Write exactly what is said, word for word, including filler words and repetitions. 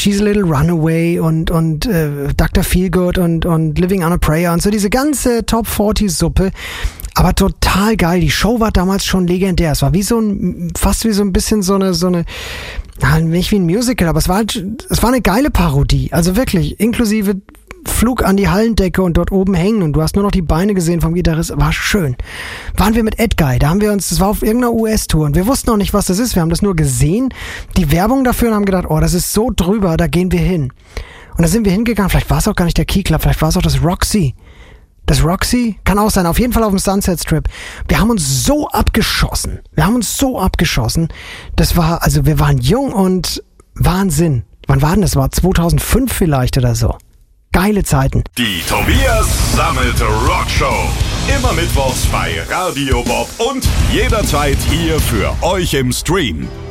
She's a Little Runaway und, und äh, Doktor Feelgood und, und Living on a Prayer und so diese ganze Top vierzig Suppe. Aber total geil. Die Show war damals schon legendär. Es war wie so ein, fast wie so ein bisschen so eine, so eine, nicht wie ein Musical, aber es war halt, es war eine geile Parodie. Also wirklich, inklusive Flug an die Hallendecke und dort oben hängen und du hast nur noch die Beine gesehen vom Gitarrist. War schön. Waren wir mit Edguy, da haben wir uns, das war auf irgendeiner U S-Tour und wir wussten auch nicht, was das ist. Wir haben das nur gesehen, die Werbung dafür und haben gedacht, oh, das ist so drüber, da gehen wir hin. Und da sind wir hingegangen, vielleicht war es auch gar nicht der Key Club, vielleicht war es auch das Roxy. Das Roxy? Kann auch sein. Auf jeden Fall auf dem Sunset Strip. Wir haben uns so abgeschossen. Wir haben uns so abgeschossen. Das war, also wir waren jung und Wahnsinn. Wann war denn das? War zweitausendfünf vielleicht oder so. Geile Zeiten. Die Tobias Sammelte Rockshow. Immer mittwochs bei Radio Bob und jederzeit hier für euch im Stream.